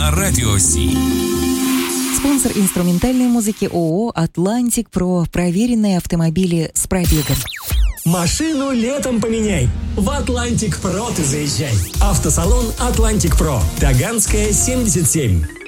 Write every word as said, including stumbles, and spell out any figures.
на Радио Си. Спонсор инструментальной музыки ООО «Атлантик Про». Проверенные автомобили с пробегом. Машину летом поменяй. В «Атлантик Про» ты заезжай. Автосалон «Атлантик Про». Таганская, семьдесят семь.